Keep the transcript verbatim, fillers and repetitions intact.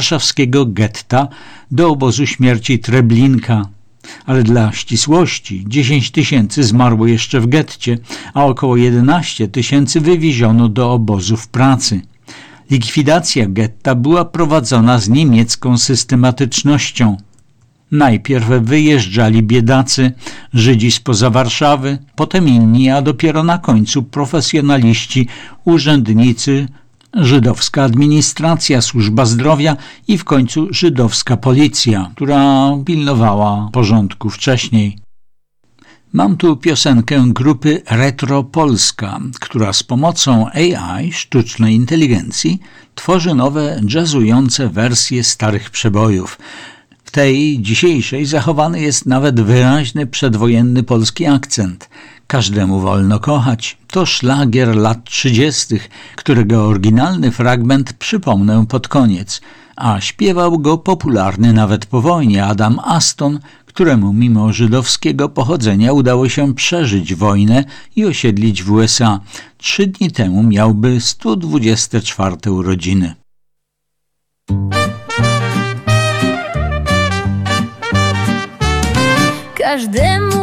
warszawskiego getta do obozu śmierci Treblinka. Ale dla ścisłości dziesięć tysięcy zmarło jeszcze w getcie, a około jedenaście tysięcy wywieziono do obozów pracy. Likwidacja getta była prowadzona z niemiecką systematycznością. Najpierw wyjeżdżali biedacy, Żydzi spoza Warszawy, potem inni, a dopiero na końcu profesjonaliści, urzędnicy, żydowska administracja, służba zdrowia i w końcu żydowska policja, która pilnowała porządku wcześniej. Mam tu piosenkę grupy Retro Polska, która z pomocą A I, sztucznej inteligencji, tworzy nowe jazzujące wersje starych przebojów. W tej dzisiejszej zachowany jest nawet wyraźny przedwojenny polski akcent. Każdemu wolno kochać. To szlagier lat trzydziestych, którego oryginalny fragment przypomnę pod koniec, a śpiewał go popularny nawet po wojnie Adam Aston, któremu mimo żydowskiego pochodzenia udało się przeżyć wojnę i osiedlić w U S A. Trzy dni temu miałby sto dwudzieste czwarte urodziny. Każdemu